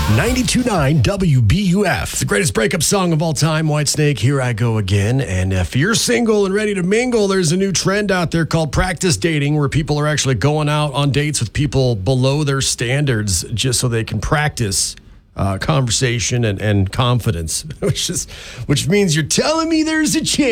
92.9 WBUF, the greatest breakup song of all time, Whitesnake, Here I Go Again. And if you're single and ready to mingle, there's a new trend out there called practice dating, where people are actually going out on dates with people below their standards just so they can practice conversation and confidence, which means you're telling me there's a chance